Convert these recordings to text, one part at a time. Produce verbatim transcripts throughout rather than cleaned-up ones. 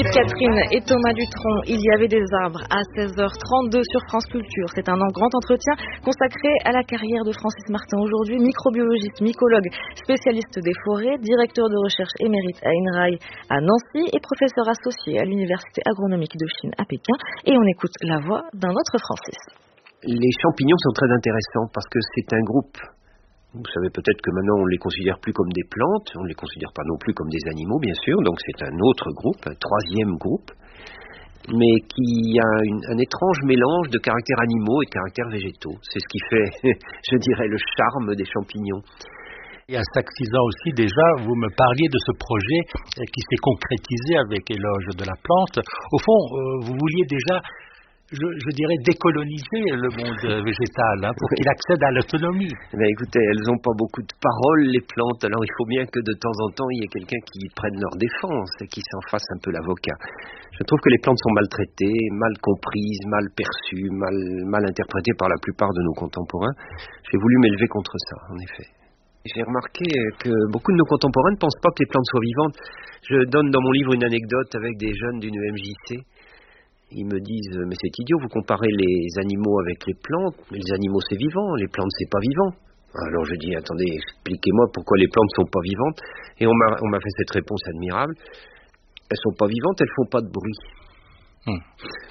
Catherine et Thomas Dutronc, il y avait des arbres à seize heures trente-deux sur France Culture. C'est un grand entretien consacré à la carrière de Francis Martin. Aujourd'hui, microbiologiste, mycologue, spécialiste des forêts, directeur de recherche émérite à INRAE à Nancy et professeur associé à l'Université agronomique de Chine à Pékin. Et on écoute la voix d'un autre Francis. Les champignons sont très intéressants parce que c'est un groupe. Vous savez peut-être que maintenant on ne les considère plus comme des plantes, on ne les considère pas non plus comme des animaux bien sûr, donc c'est un autre groupe, un troisième groupe, mais qui a une, un étrange mélange de caractères animaux et de caractères végétaux. C'est ce qui fait, je dirais, le charme des champignons. Il y a cinq six ans aussi déjà, vous me parliez de ce projet qui s'est concrétisé avec Éloge de la plante. Au fond, vous vouliez déjà... Je, je dirais décoloniser le monde végétal hein, pour qu'il accède à l'autonomie. Ben écoutez, elles n'ont pas beaucoup de paroles les plantes, alors il faut bien que de temps en temps il y ait quelqu'un qui prenne leur défense et qui s'en fasse un peu l'avocat. Je trouve que les plantes sont maltraitées, mal comprises, mal perçues, mal, mal interprétées par la plupart de nos contemporains. J'ai voulu m'élever contre ça, en effet. J'ai remarqué que beaucoup de nos contemporains ne pensent pas que les plantes soient vivantes. Je donne dans mon livre une anecdote avec des jeunes d'une E M J C. Ils me disent, mais c'est idiot, vous comparez les animaux avec les plantes, mais les animaux c'est vivant, les plantes c'est pas vivant. Alors je dis, attendez, expliquez-moi pourquoi les plantes sont pas vivantes. Et on m'a, on m'a fait cette réponse admirable. Elles sont pas vivantes, elles font pas de bruit. Hum.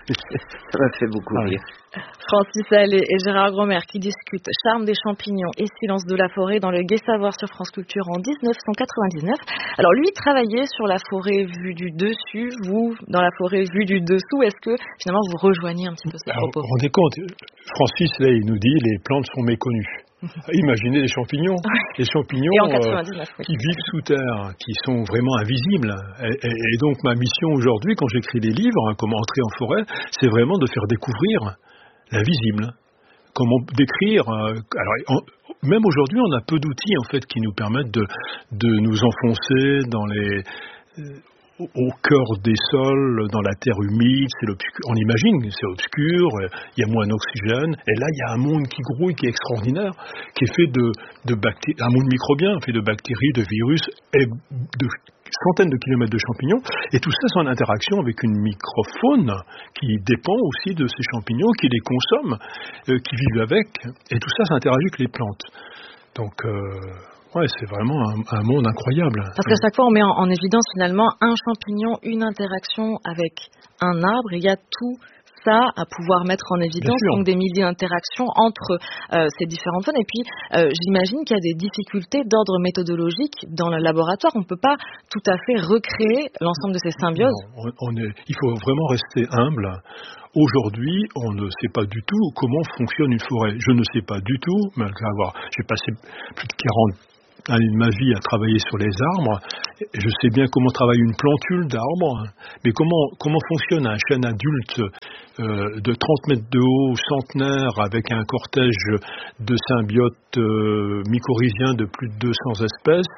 Ça m'a fait beaucoup ah, rire. Francis Allais et Gérard Gromer qui discutent charme des champignons et silence de la forêt dans le Gai Savoir sur France Culture en dix-neuf cent quatre-vingt-dix-neuf. Alors lui travaillait sur la forêt vue du dessus, vous dans la forêt vue du dessous. Est-ce que finalement vous rejoignez un petit peu ce propos? Vous vous rendez compte, Francis là il nous dit les plantes sont méconnues. Imaginez les champignons, les champignons euh, oui. qui vivent sous terre, qui sont vraiment invisibles. Et, et, et donc ma mission aujourd'hui, quand j'écris des livres, hein, comment entrer en forêt, c'est vraiment de faire découvrir l'invisible. Comment décrire. Euh, alors, en, même aujourd'hui, on a peu d'outils en fait qui nous permettent de, de nous enfoncer dans les euh, au cœur des sols, dans la terre humide, c'est l'obscur. On imagine, c'est obscur, il y a moins d'oxygène, et là il y a un monde qui grouille, qui est extraordinaire, qui est fait de, de bactéries, un monde microbien, fait de bactéries, de virus, et de centaines de kilomètres de champignons, et tout ça c'est en interaction avec une microfaune qui dépend aussi de ces champignons, qui les consomment, euh, qui vivent avec, et tout ça ça interagit avec les plantes. Donc... Euh Ouais, c'est vraiment un, un monde incroyable. Parce qu'à chaque fois, on met en, en évidence finalement un champignon, une interaction avec un arbre. Il y a tout ça à pouvoir mettre en évidence, donc des milliers d'interactions entre euh, ces différentes faunes. Et puis, euh, j'imagine qu'il y a des difficultés d'ordre méthodologique dans le laboratoire. On ne peut pas tout à fait recréer l'ensemble de ces symbioses. Non, on, on est, il faut vraiment rester humble. Aujourd'hui, on ne sait pas du tout comment fonctionne une forêt. Je ne sais pas du tout, malgré avoir, j'ai passé plus de quarante années de ma vie à travailler sur les arbres. Je sais bien comment travaille une plantule d'arbres, mais comment, comment fonctionne un chêne adulte euh, de trente mètres de haut, centenaire, avec un cortège de symbiotes euh, mycorhiziens de plus de deux cents espèces,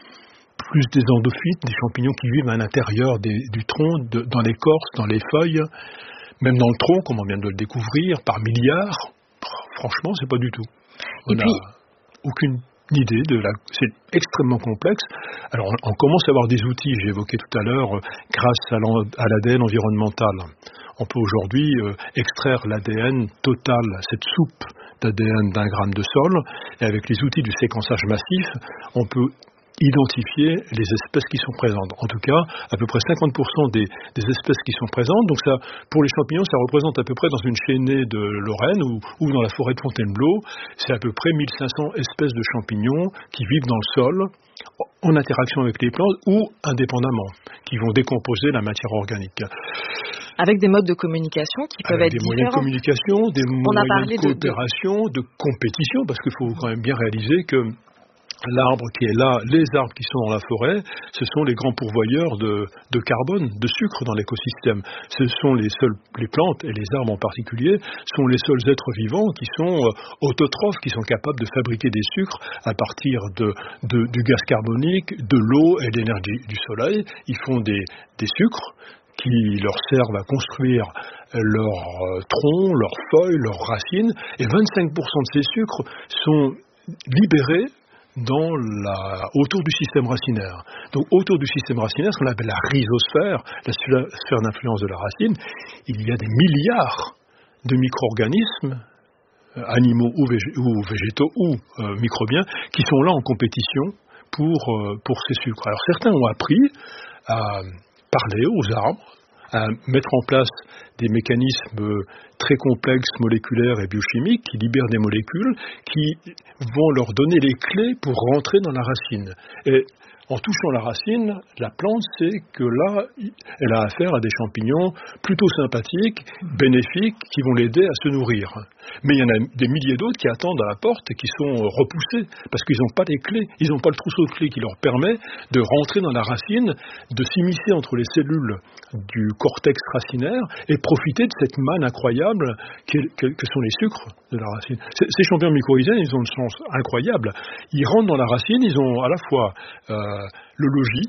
plus des endophytes, des champignons qui vivent à l'intérieur des, du tronc, de, dans l'écorce, dans les feuilles, même dans le tronc, comme on vient de le découvrir, par milliards. Franchement, c'est pas du tout. On n'a aucune idée de la. C'est extrêmement complexe. Alors, on, on commence à avoir des outils. J'ai évoqué tout à l'heure, euh, grâce à, à l'A D N environnemental. On peut aujourd'hui euh, extraire l'A D N total, cette soupe d'A D N d'un gramme de sol, et avec les outils du séquençage massif, on peut identifier les espèces qui sont présentes. En tout cas, à peu près cinquante pour cent des, des espèces qui sont présentes. Donc ça, pour les champignons, ça représente à peu près dans une chaînée de Lorraine ou, ou dans la forêt de Fontainebleau, c'est à peu près mille cinq cents espèces de champignons qui vivent dans le sol en interaction avec les plantes ou indépendamment, qui vont décomposer la matière organique. Avec des modes de communication qui peuvent avec être des moyens différents. de communication, des On moyens de coopération, de... de compétition, parce qu'il faut quand même bien réaliser que l'arbre qui est là, les arbres qui sont dans la forêt, ce sont les grands pourvoyeurs de, de carbone, de sucre dans l'écosystème. Ce sont les seuls, les plantes et les arbres en particulier, sont les seuls êtres vivants qui sont euh, autotrophes, qui sont capables de fabriquer des sucres à partir de, de, du gaz carbonique, de l'eau et de l'énergie du soleil. Ils font des, des sucres qui leur servent à construire leurs euh, troncs, leurs feuilles, leurs racines, et vingt-cinq pour cent de ces sucres sont libérés dans la, autour du système racinaire. Donc autour du système racinaire, ce qu'on appelle la rhizosphère, la sphère d'influence de la racine, il y a des milliards de micro-organismes, euh, animaux ou, végé- ou végétaux ou euh, microbiens, qui sont là en compétition pour, euh, pour ces sucres. Alors certains ont appris à parler aux arbres, à mettre en place des mécanismes très complexes, moléculaires et biochimiques, qui libèrent des molécules, qui vont leur donner les clés pour rentrer dans la racine. Et en touchant la racine, la plante sait que là, elle a affaire à des champignons plutôt sympathiques, bénéfiques, qui vont l'aider à se nourrir. Mais il y en a des milliers d'autres qui attendent à la porte et qui sont repoussés, parce qu'ils n'ont pas les clés, ils n'ont pas le trousseau de clés qui leur permet de rentrer dans la racine, de s'immiscer entre les cellules du cortex racinaire et profiter de cette manne incroyable que, que, que sont les sucres de la racine. Ces, ces champignons mycorhiziens, ils ont une chance incroyable. Ils rentrent dans la racine, ils ont à la fois euh, le logis,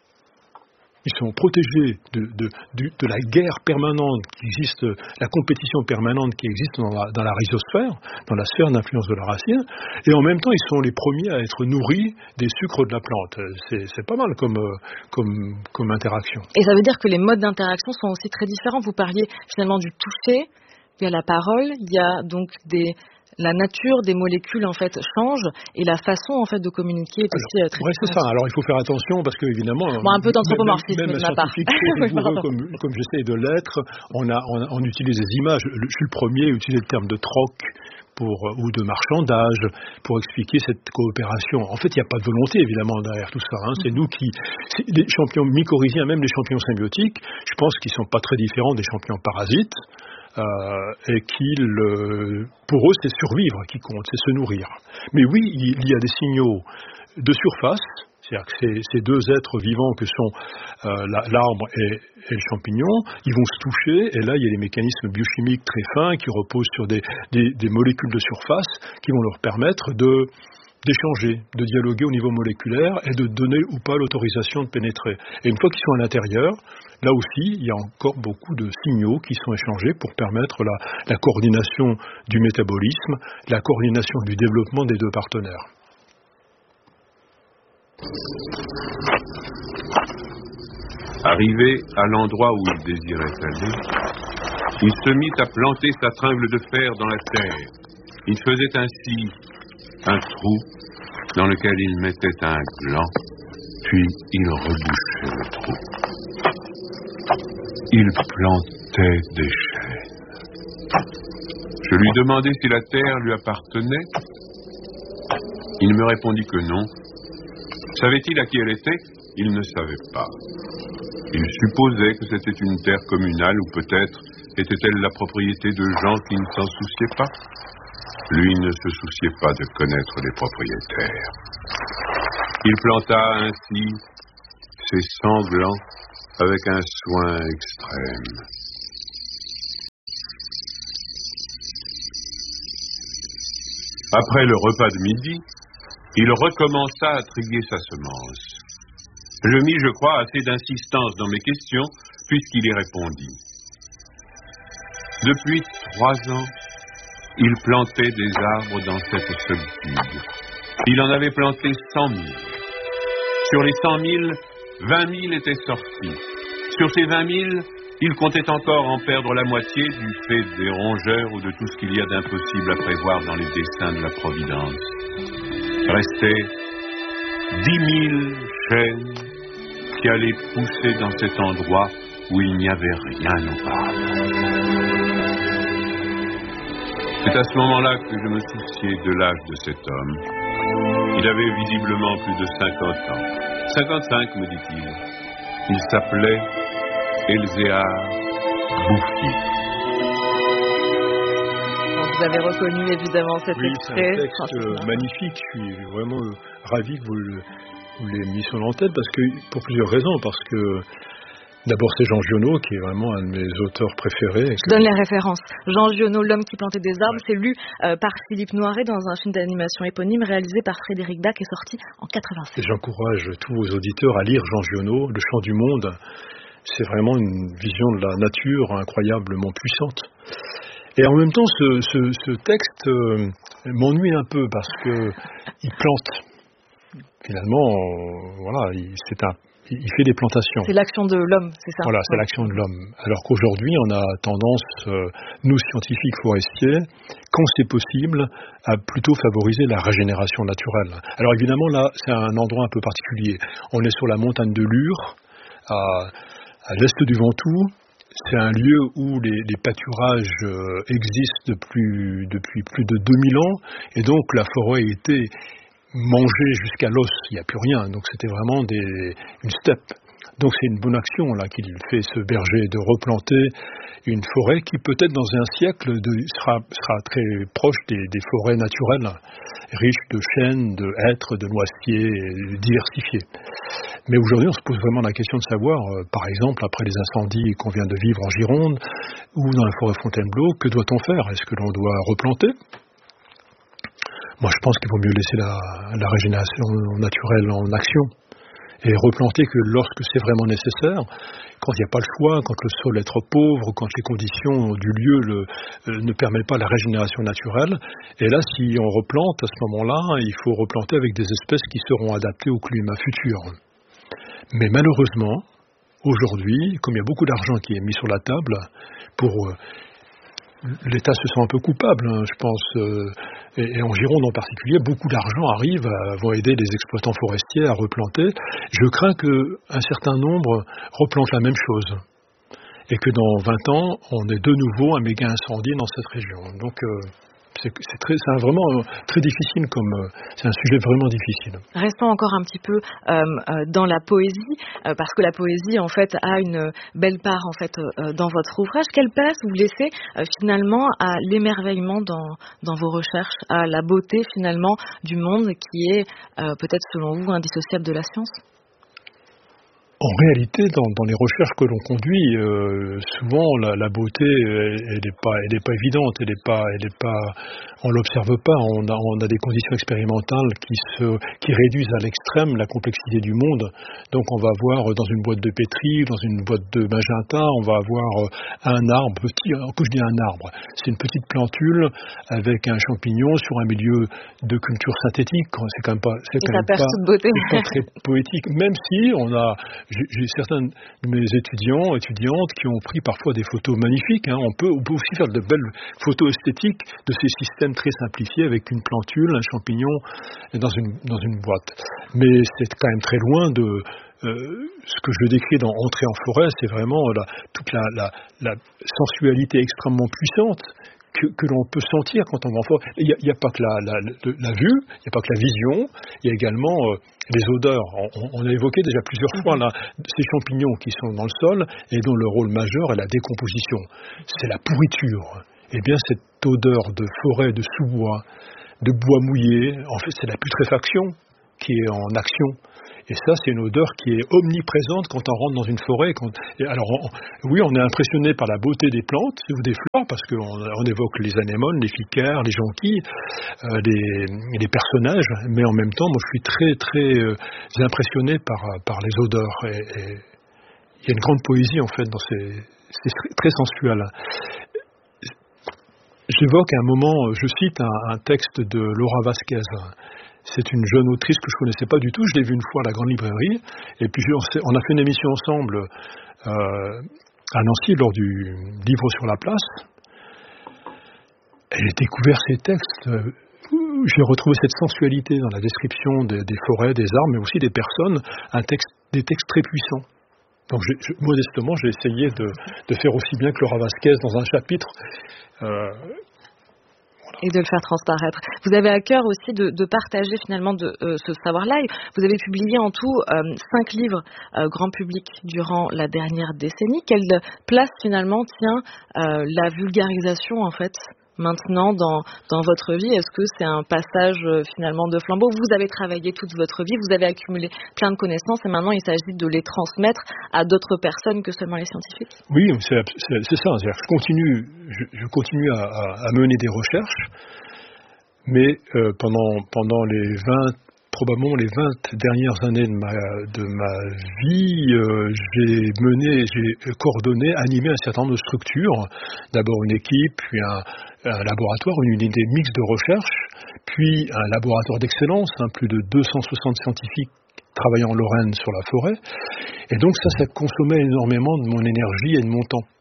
ils sont protégés de, de, de, de la guerre permanente qui existe, la compétition permanente qui existe dans la, dans la rhizosphère, dans la sphère d'influence de la racine, et en même temps ils sont les premiers à être nourris des sucres de la plante. C'est, c'est pas mal comme, comme, comme interaction. Et ça veut dire que les modes d'interaction sont aussi très différents. Vous parliez finalement du toucher, il y a la parole, il y a donc des... La nature des molécules en fait change et la façon en fait de communiquer est aussi alors, très ouais, c'est ça. Alors il faut faire attention parce que évidemment, bon, un peu d'anthropomorphisme même, même de ma part. Scientifique rigoureux comme, comme j'essaie de l'être, on, a, on, on utilise des images. Je suis le premier à utiliser le terme de troc pour, ou de marchandage pour expliquer cette coopération. En fait, il n'y a pas de volonté évidemment derrière tout ça. Hein. C'est nous qui, c'est les champignons mycorhiziens, même les champignons symbiotiques, je pense qu'ils ne sont pas très différents des champignons parasites. Euh, et qu'ils, euh, pour eux, c'est survivre qui compte, c'est se nourrir. Mais oui, il, il y a des signaux de surface, c'est-à-dire que ces, ces deux êtres vivants que sont euh, la, l'arbre et, et le champignon, ils vont se toucher, et là, il y a des mécanismes biochimiques très fins qui reposent sur des, des, des molécules de surface qui vont leur permettre de d'échanger, de dialoguer au niveau moléculaire et de donner ou pas l'autorisation de pénétrer. Et une fois qu'ils sont à l'intérieur, là aussi, il y a encore beaucoup de signaux qui sont échangés pour permettre la, la coordination du métabolisme, la coordination du développement des deux partenaires. Arrivé à l'endroit où il désirait aller, il se mit à planter sa tringle de fer dans la terre. Il faisait ainsi un trou dans lequel il mettait un gland, puis il rebouchait le trou. Il plantait des chênes. Je lui demandai si la terre lui appartenait. Il me répondit que non. Savait-il à qui elle était? Il ne savait pas. Il supposait que c'était une terre communale ou peut-être était-elle la propriété de gens qui ne s'en souciaient pas. Lui ne se souciait pas de connaître les propriétaires. Il planta ainsi ses sanglants avec un soin extrême. Après le repas de midi, il recommença à triguer sa semence. Je mis, je crois, assez d'insistance dans mes questions, puisqu'il y répondit. Depuis trois ans, il plantait des arbres dans cette solitude. Il en avait planté cent mille. Sur les cent mille, vingt mille étaient sortis. Sur ces vingt mille, il comptait encore en perdre la moitié du fait des rongeurs ou de tout ce qu'il y a d'impossible à prévoir dans les desseins de la Providence. Restaient dix mille chênes qui allaient pousser dans cet endroit où il n'y avait rien auparavant. C'est à ce moment-là que je me souciais de l'âge de cet homme. Il avait visiblement plus de cinquante ans. cinquante-cinq, me dit-il. Il s'appelait Elzéar Bouffier. Vous avez reconnu évidemment cet oui, extrait. C'est un texte magnifique. Je suis vraiment ravi que vous, le, vous l'ayez mis sur l'antenne parce que, pour plusieurs raisons. Parce que d'abord, c'est Jean Giono, qui est vraiment un de mes auteurs préférés. Je que... donne les références. Jean Giono, L'homme qui plantait des arbres, ouais. C'est lu euh, par Philippe Noiret dans un film d'animation éponyme réalisé par Frédéric Dac et sorti en quatre-vingt-sept. Et j'encourage tous vos auditeurs à lire Jean Giono, Le chant du monde. C'est vraiment une vision de la nature incroyablement puissante. Et en même temps, ce, ce, ce texte euh, m'ennuie un peu parce que il plante. finalement, euh, voilà, il, c'est un, il fait des plantations. C'est l'action de l'homme, c'est ça? Voilà, c'est ouais. l'action de l'homme. Alors qu'aujourd'hui, on a tendance, euh, nous scientifiques forestiers, quand c'est possible, à plutôt favoriser la régénération naturelle. Alors évidemment, là, c'est un endroit un peu particulier. On est sur la montagne de Lure, à, à l'est du Ventoux. C'est un lieu où les, les pâturages euh, existent depuis, depuis plus de deux mille ans, et donc la forêt a été mangée jusqu'à l'os, il n'y a plus rien, donc c'était vraiment des, une steppe. Donc c'est une bonne action là qu'il fait, ce berger, de replanter une forêt qui peut-être dans un siècle de, sera, sera très proche des, des forêts naturelles, riches de chênes, de hêtres, de noisetiers, diversifiées. Mais aujourd'hui on se pose vraiment la question de savoir, euh, par exemple après les incendies qu'on vient de vivre en Gironde ou dans la forêt Fontainebleau, que doit-on faire? Est-ce que l'on doit replanter? Moi je pense qu'il vaut mieux laisser la, la régénération naturelle en action et replanter que lorsque c'est vraiment nécessaire, quand il n'y a pas le choix, quand le sol est trop pauvre, quand les conditions du lieu le, euh, ne permettent pas la régénération naturelle. Et là, si on replante, à ce moment-là, il faut replanter avec des espèces qui seront adaptées au climat futur. Mais malheureusement, aujourd'hui, comme il y a beaucoup d'argent qui est mis sur la table pour... Euh, l'État se sent un peu coupable, hein, je pense, euh, et, et en Gironde en particulier, beaucoup d'argent arrive, à, vont aider les exploitants forestiers à replanter. Je crains qu'un certain nombre replantent la même chose, et que dans vingt ans, on ait de nouveau un méga incendie dans cette région. Donc, euh, c'est, c'est, très, c'est vraiment euh, très difficile, comme euh, c'est un sujet vraiment difficile. Restons encore un petit peu euh, euh, dans la poésie, euh, parce que la poésie, en fait, a une belle part, en fait, euh, dans votre ouvrage. Quelle place vous laissez euh, finalement à l'émerveillement dans, dans vos recherches, à la beauté finalement du monde qui est euh, peut-être selon vous indissociable de la science? En réalité, dans, dans les recherches que l'on conduit, euh, souvent la, la beauté, elle n'est pas, elle est pas évidente, elle est pas, elle est pas, on l'observe pas. On a, on a des conditions expérimentales qui se, qui réduisent à l'extrême la complexité du monde. Donc, on va avoir dans une boîte de pétri, dans une boîte de magenta, on va avoir un arbre petit. Quand je dis un arbre, c'est une petite plantule avec un champignon sur un milieu de culture synthétique. C'est quand même pas, c'est quand même pas, c'est pas très poétique, même si on a J'ai, j'ai certains de mes étudiants, étudiantes qui ont pris parfois des photos magnifiques. Hein. On, peut, on peut aussi faire de belles photos esthétiques de ces systèmes très simplifiés avec une plantule, un champignon dans une, dans une boîte. Mais c'est quand même très loin de... Euh, ce que je décris dans Entrer en forêt, c'est vraiment la, toute la, la, la sensualité extrêmement puissante Que, que l'on peut sentir quand on va en forêt. Il n'y a, a pas que la, la, la, la vue, il n'y a pas que la vision, il y a également euh, les odeurs. On, on a évoqué déjà plusieurs fois là, ces champignons qui sont dans le sol et dont le rôle majeur est la décomposition. C'est la pourriture. Eh bien, cette odeur de forêt, de sous-bois, de bois mouillé, en fait, c'est la putréfaction qui est en action. Et ça, c'est une odeur qui est omniprésente quand on rentre dans une forêt. Quand... Et alors, on... oui, on est impressionné par la beauté des plantes ou des fleurs, parce qu'on on évoque les anémones, les ficaires, les jonquilles, euh, les... les personnages, mais en même temps, moi, je suis très, très euh, impressionné par, par les odeurs. Et, et il y a une grande poésie, en fait, dans ces... C'est très sensuel. J'évoque un moment, je cite un, un texte de Laura Vasquez. C'est une jeune autrice que je ne connaissais pas du tout. Je l'ai vue une fois à la Grande Librairie. Et puis, on a fait une émission ensemble euh, à Nancy lors du Livre sur la place. Et j'ai découvert ces textes. Euh, j'ai retrouvé cette sensualité dans la description des, des forêts, des arbres, mais aussi des personnes. Un texte, des textes très puissants. Donc, je, je, modestement, j'ai essayé de, de faire aussi bien que Laura Vasquez dans un chapitre. Euh, Et de le faire transparaître. Vous avez à cœur aussi de, de partager finalement de, euh, ce savoir-là. Vous avez publié en tout euh, cinq livres euh, grand public durant la dernière décennie. Quelle place finalement tient euh, la vulgarisation en fait maintenant dans, dans votre vie? Est-ce que c'est un passage euh, finalement de flambeau? Vous avez travaillé toute votre vie, vous avez accumulé plein de connaissances et maintenant il s'agit de les transmettre à d'autres personnes que seulement les scientifiques. Oui, c'est, c'est, c'est ça. C'est-à-dire que je continue, je, je continue à, à, à mener des recherches, mais euh, pendant, pendant les vingt probablement les vingt dernières années de ma, de ma vie, euh, j'ai mené, j'ai coordonné, animé un certain nombre de structures. D'abord une équipe, puis un, un laboratoire, une unité mixte de recherche, puis un laboratoire d'excellence, hein, plus de deux cent soixante scientifiques travaillant en Lorraine sur la forêt. Et donc ça, ça consommait énormément de mon énergie et de mon temps.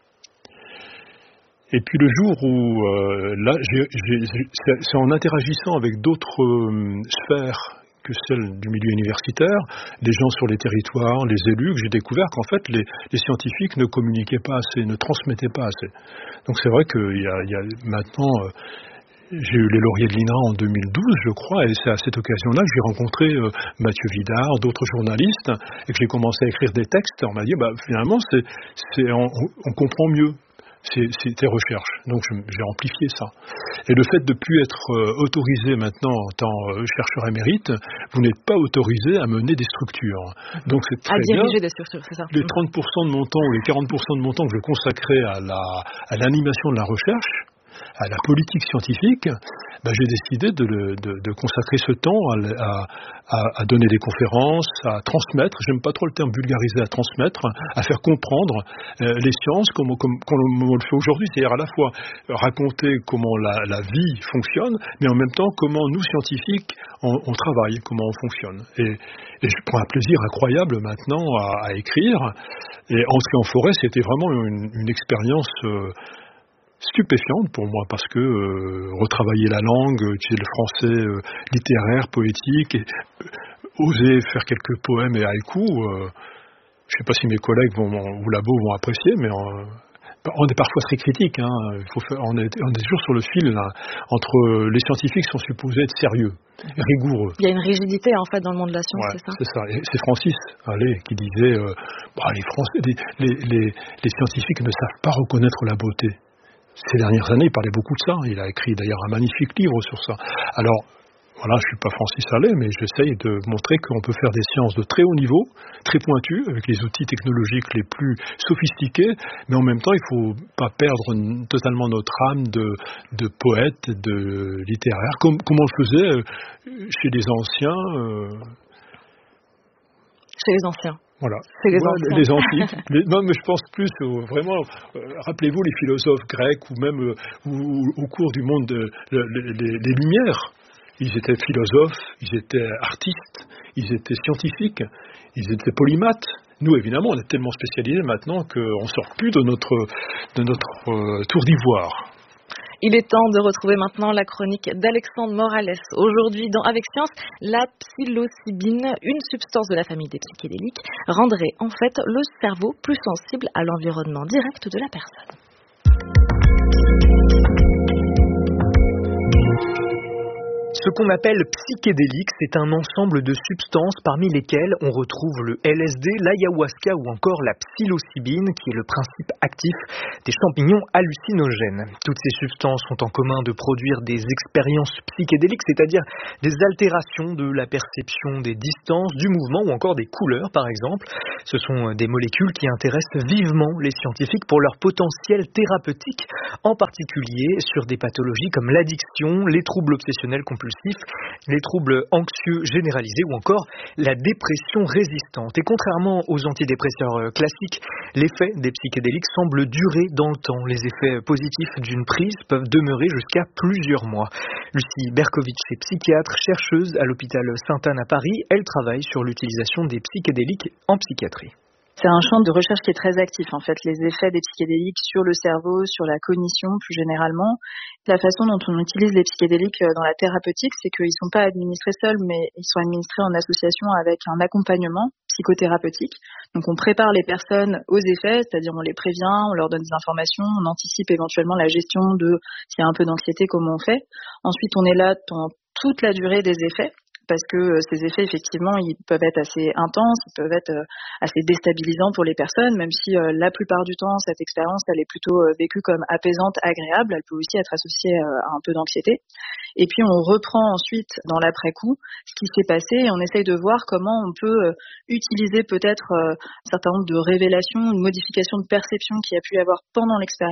Et puis le jour où, euh, là, j'ai, j'ai, c'est, c'est en interagissant avec d'autres euh, sphères que celles du milieu universitaire, les gens sur les territoires, les élus, que j'ai découvert qu'en fait les, les scientifiques ne communiquaient pas assez, ne transmettaient pas assez. Donc c'est vrai qu'il y a, il y a maintenant, euh, j'ai eu les lauriers de l'I N R A en deux mille douze, je crois, et c'est à cette occasion-là que j'ai rencontré euh, Mathieu Vidard, d'autres journalistes, et que j'ai commencé à écrire des textes. On m'a dit, bah, finalement, c'est, c'est, on, on comprend mieux. C'est, c'est tes recherches. Donc je, j'ai amplifié ça. Et le fait de ne plus être euh, autorisé maintenant en tant que euh, chercheur émérite, vous n'êtes pas autorisé à mener des structures. Donc c'est très à diriger bien. des structures, c'est ça. Les trente pour cent de mon temps ou les quarante pour cent de mon temps que je consacrais à, la, à l'animation de la recherche, à la politique scientifique, ben j'ai décidé de, le, de, de consacrer ce temps à, à, à donner des conférences, à transmettre, j'aime pas trop le terme vulgariser, à transmettre, à faire comprendre euh, les sciences comme, comme, comme on le fait aujourd'hui, c'est-à-dire à la fois raconter comment la, la vie fonctionne, mais en même temps comment nous, scientifiques, on, on travaille, comment on fonctionne. Et, et je prends un plaisir incroyable maintenant à, à écrire, et entrer en forêt, c'était vraiment une, une expérience... Euh, stupéfiante pour moi parce que euh, retravailler la langue, utiliser le français euh, littéraire, poétique, et, euh, oser faire quelques poèmes et haïkus, euh, je ne sais pas si mes collègues vont, ou labo vont apprécier, mais euh, on est parfois très critique, hein, il faut faire, on, est, on est toujours sur le fil là, entre les scientifiques qui sont supposés être sérieux, rigoureux. Il y a une rigidité en fait dans le monde de la science, ouais, c'est ça. C'est ça. Et c'est Francis Allais qui disait euh, bah, les, Français, les, les, les, les scientifiques ne savent pas reconnaître la beauté. Ces dernières années, il parlait beaucoup de ça. Il a écrit d'ailleurs un magnifique livre sur ça. Alors, voilà, je ne suis pas Francis Allais, mais j'essaye de montrer qu'on peut faire des sciences de très haut niveau, très pointues, avec les outils technologiques les plus sophistiqués, mais en même temps, il ne faut pas perdre totalement notre âme de, de poète, de littéraire, comme, comme on le faisait chez les anciens. Euh... Chez les anciens. Voilà. C'est les, ouais, les antiques. Les, non, mais je pense plus au, vraiment. Euh, rappelez-vous les philosophes grecs ou même euh, ou, au cours du monde de, de, de, de, des Lumières. Ils étaient philosophes, ils étaient artistes, ils étaient scientifiques, ils étaient polymathes. Nous, évidemment, on est tellement spécialisés maintenant qu'on ne sort plus de notre de notre euh, tour d'ivoire. Il est temps de retrouver maintenant la chronique d'Alexandre Morales. Aujourd'hui, dans Avec Science, la psilocybine, une substance de la famille des psychédéliques, rendrait en fait le cerveau plus sensible à l'environnement direct de la personne. Ce qu'on appelle psychédélique, c'est un ensemble de substances parmi lesquelles on retrouve le L S D, l'ayahuasca ou encore la psilocybine, qui est le principe actif des champignons hallucinogènes. Toutes ces substances ont en commun de produire des expériences psychédéliques, c'est-à-dire des altérations de la perception des distances, du mouvement ou encore des couleurs, par exemple. Ce sont des molécules qui intéressent vivement les scientifiques pour leur potentiel thérapeutique, en particulier sur des pathologies comme l'addiction, les troubles obsessionnels compulsifs, les troubles anxieux généralisés ou encore la dépression résistante. Et contrairement aux antidépresseurs classiques, l'effet des psychédéliques semble durer dans le temps. Les effets positifs d'une prise peuvent demeurer jusqu'à plusieurs mois. Lucie Berkovitch est psychiatre, chercheuse à l'hôpital Sainte-Anne à Paris. Elle travaille sur l'utilisation des psychédéliques en psychiatrie. C'est un champ de recherche qui est très actif, en fait, les effets des psychédéliques sur le cerveau, sur la cognition plus généralement. La façon dont on utilise les psychédéliques dans la thérapeutique, c'est qu'ils ne sont pas administrés seuls, mais ils sont administrés en association avec un accompagnement psychothérapeutique. Donc on prépare les personnes aux effets, c'est-à-dire on les prévient, on leur donne des informations, on anticipe éventuellement la gestion de s'il y a un peu d'anxiété, comment on fait. Ensuite, on est là pendant toute la durée des effets, parce que ces effets, effectivement, ils peuvent être assez intenses, ils peuvent être assez déstabilisants pour les personnes, même si euh, la plupart du temps, cette expérience, elle est plutôt euh, vécue comme apaisante, agréable, elle peut aussi être associée euh, à un peu d'anxiété. Et puis, on reprend ensuite, dans l'après-coup, ce qui s'est passé, et on essaye de voir comment on peut euh, utiliser peut-être euh, un certain nombre de révélations, de modifications de perception qu'il y a pu y avoir pendant l'expérience,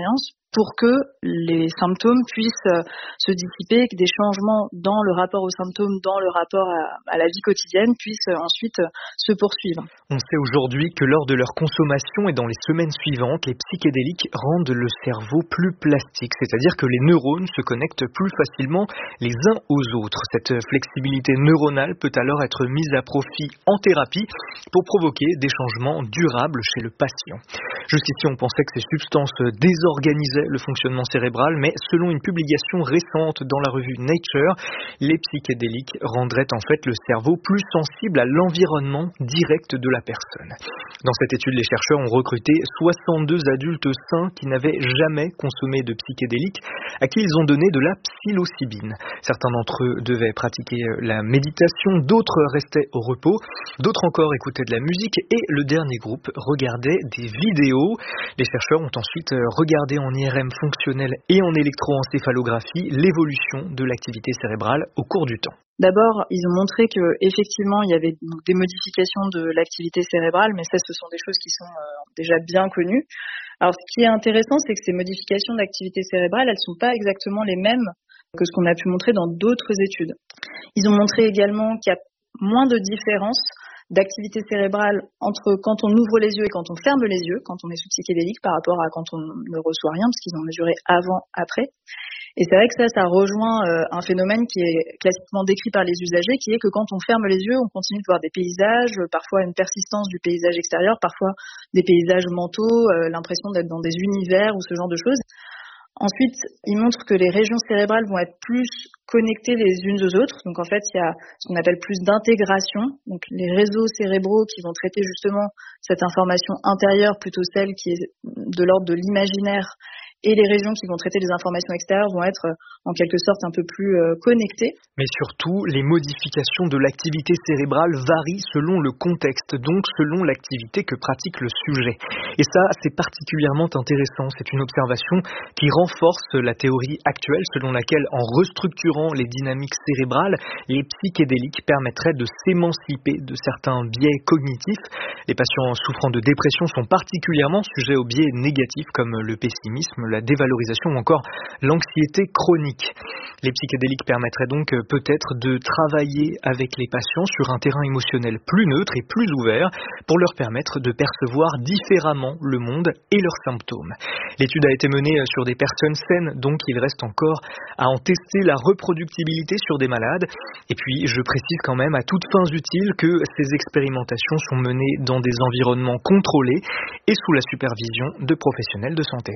pour que les symptômes puissent se dissiper, que des changements dans le rapport aux symptômes, dans le rapport à, à la vie quotidienne puissent ensuite se poursuivre. On sait aujourd'hui que lors de leur consommation et dans les semaines suivantes, les psychédéliques rendent le cerveau plus plastique, c'est-à-dire que les neurones se connectent plus facilement les uns aux autres. Cette flexibilité neuronale peut alors être mise à profit en thérapie pour provoquer des changements durables chez le patient. Jusqu'ici, on pensait que ces substances désorganisaient le fonctionnement cérébral, mais selon une publication récente dans la revue Nature, les psychédéliques rendraient en fait le cerveau plus sensible à l'environnement direct de la personne. Dans cette étude, les chercheurs ont recruté soixante-deux adultes sains qui n'avaient jamais consommé de psychédéliques, à qui ils ont donné de la psilocybine. Certains d'entre eux devaient pratiquer la méditation, d'autres restaient au repos, d'autres encore écoutaient de la musique et le dernier groupe regardait des vidéos. Les chercheurs ont ensuite regardé en I R M fonctionnel et en électroencéphalographie l'évolution de l'activité cérébrale au cours du temps. D'abord, ils ont montré que effectivement, il y avait des modifications de l'activité cérébrale, mais ça, ce sont des choses qui sont euh, déjà bien connues. Alors, ce qui est intéressant, c'est que ces modifications d'activité cérébrale, elles sont pas exactement les mêmes que ce qu'on a pu montrer dans d'autres études. Ils ont montré également qu'il y a moins de différences d'activité cérébrale entre quand on ouvre les yeux et quand on ferme les yeux, quand on est sous psychédélique, par rapport à quand on ne reçoit rien, parce qu'ils ont mesuré avant, après. Et c'est vrai que ça, ça rejoint euh, un phénomène qui est classiquement décrit par les usagers, qui est que quand on ferme les yeux, on continue de voir des paysages, parfois une persistance du paysage extérieur, parfois des paysages mentaux, euh, l'impression d'être dans des univers ou ce genre de choses. Ensuite, il montre que les régions cérébrales vont être plus connectées les unes aux autres. Donc en fait, il y a ce qu'on appelle plus d'intégration. Donc les réseaux cérébraux qui vont traiter justement cette information intérieure, plutôt celle qui est de l'ordre de l'imaginaire, et les régions qui vont traiter les informations extérieures vont être en quelque sorte un peu plus euh, connectées. Mais surtout, les modifications de l'activité cérébrale varient selon le contexte, donc selon l'activité que pratique le sujet. Et ça, c'est particulièrement intéressant. C'est une observation qui renforce la théorie actuelle selon laquelle, en restructurant les dynamiques cérébrales, les psychédéliques permettraient de s'émanciper de certains biais cognitifs. Les patients souffrant de dépression sont particulièrement sujets aux biais négatifs comme le pessimisme, la dévalorisation ou encore l'anxiété chronique. Les psychédéliques permettraient donc peut-être de travailler avec les patients sur un terrain émotionnel plus neutre et plus ouvert pour leur permettre de percevoir différemment le monde et leurs symptômes. L'étude a été menée sur des personnes saines, donc il reste encore à en tester la reproductibilité sur des malades. Et puis je précise quand même à toutes fins utiles que ces expérimentations sont menées dans des environnements contrôlés et sous la supervision de professionnels de santé.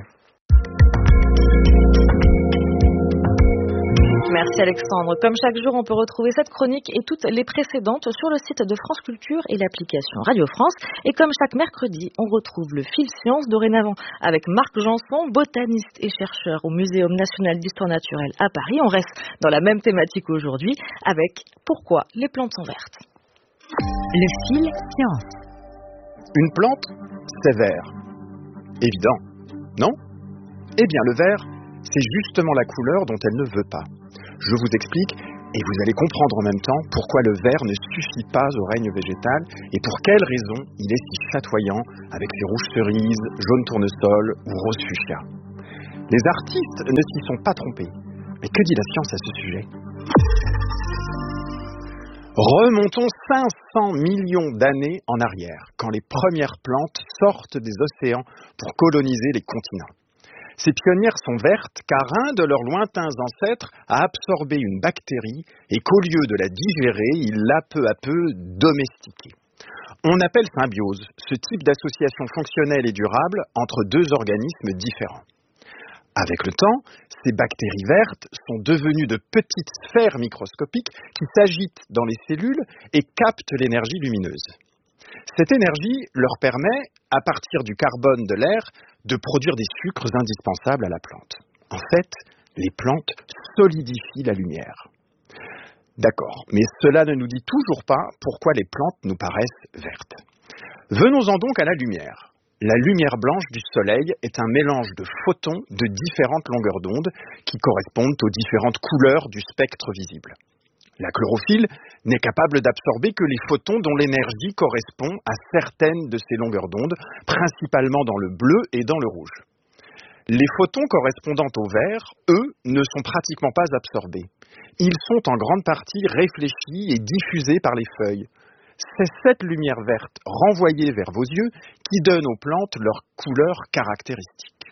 Merci Alexandre. Comme chaque jour, on peut retrouver cette chronique et toutes les précédentes sur le site de France Culture et l'application Radio France. Et comme chaque mercredi, on retrouve le Fil Science dorénavant avec Marc Janson, botaniste et chercheur au Muséum national d'histoire naturelle à Paris. On reste dans la même thématique aujourd'hui avec pourquoi les plantes sont vertes. Le Fil Science. Une plante, c'est vert. Évident, non ? Eh bien, le vert, c'est justement la couleur dont elle ne veut pas. Je vous explique, et vous allez comprendre en même temps pourquoi le vert ne suffit pas au règne végétal et pour quelles raisons il est si chatoyant avec ses rouges cerises, jaunes tournesols ou roses fuchsia. Les artistes ne s'y sont pas trompés. Mais que dit la science à ce sujet ? Remontons cinq cents millions d'années en arrière, quand les premières plantes sortent des océans pour coloniser les continents. Ces pionnières sont vertes car un de leurs lointains ancêtres a absorbé une bactérie et qu'au lieu de la digérer, il l'a peu à peu domestiquée. On appelle symbiose ce type d'association fonctionnelle et durable entre deux organismes différents. Avec le temps, ces bactéries vertes sont devenues de petites sphères microscopiques qui s'agitent dans les cellules et captent l'énergie lumineuse. Cette énergie leur permet, à partir du carbone de l'air, de produire des sucres indispensables à la plante. En fait, les plantes solidifient la lumière. D'accord, mais cela ne nous dit toujours pas pourquoi les plantes nous paraissent vertes. Venons-en donc à la lumière. La lumière blanche du soleil est un mélange de photons de différentes longueurs d'onde qui correspondent aux différentes couleurs du spectre visible. La chlorophylle n'est capable d'absorber que les photons dont l'énergie correspond à certaines de ces longueurs d'onde, principalement dans le bleu et dans le rouge. Les photons correspondant au vert, eux, ne sont pratiquement pas absorbés. Ils sont en grande partie réfléchis et diffusés par les feuilles. C'est cette lumière verte renvoyée vers vos yeux qui donne aux plantes leur couleur caractéristique.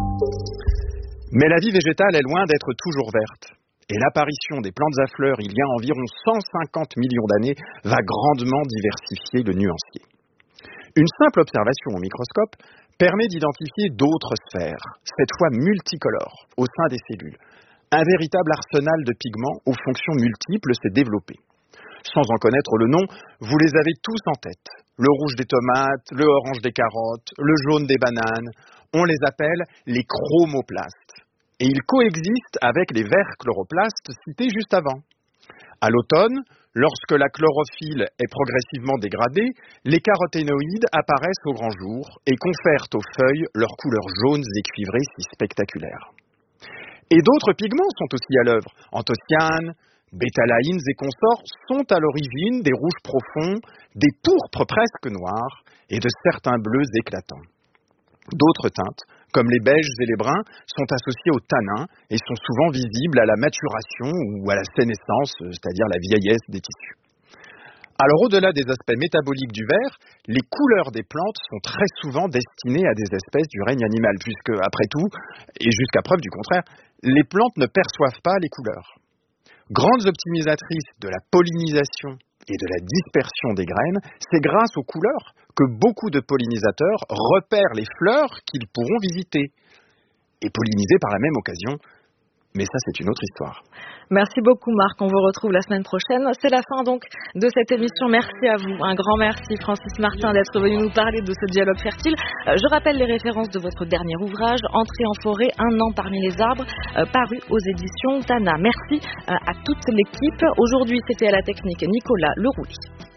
Mais la vie végétale est loin d'être toujours verte. Et l'apparition des plantes à fleurs il y a environ cent cinquante millions d'années va grandement diversifier le nuancier. Une simple observation au microscope permet d'identifier d'autres sphères, cette fois multicolores, au sein des cellules. Un véritable arsenal de pigments aux fonctions multiples s'est développé. Sans en connaître le nom, vous les avez tous en tête. Le rouge des tomates, le orange des carottes, le jaune des bananes. On les appelle les chromoplastes. Et ils coexistent avec les verts chloroplastes cités juste avant. À l'automne, lorsque la chlorophylle est progressivement dégradée, les caroténoïdes apparaissent au grand jour et confèrent aux feuilles leurs couleurs jaunes et cuivrées si spectaculaires. Et d'autres pigments sont aussi à l'œuvre. Anthocyanes, bétalaïnes et consorts sont à l'origine des rouges profonds, des pourpres presque noirs et de certains bleus éclatants. D'autres teintes, comme les beiges et les bruns, sont associées aux tanins et sont souvent visibles à la maturation ou à la sénescence, c'est-à-dire la vieillesse des tissus. Alors au-delà des aspects métaboliques du vert, les couleurs des plantes sont très souvent destinées à des espèces du règne animal, puisque, après tout, et jusqu'à preuve du contraire, les plantes ne perçoivent pas les couleurs. Grandes optimisatrices de la pollinisation et de la dispersion des graines, c'est grâce aux couleurs que beaucoup de pollinisateurs repèrent les fleurs qu'ils pourront visiter et polliniser par la même occasion. Mais ça, c'est une autre histoire. Merci beaucoup, Marc. On vous retrouve la semaine prochaine. C'est la fin, donc, de cette émission. Merci à vous. Un grand merci, Francis Martin, d'être venu nous parler de ce dialogue fertile. Euh, je rappelle les références de votre dernier ouvrage, Entrée en forêt, un an parmi les arbres, euh, paru aux éditions Tana. Merci euh, à toute l'équipe. Aujourd'hui, c'était à la technique Nicolas Leroulis.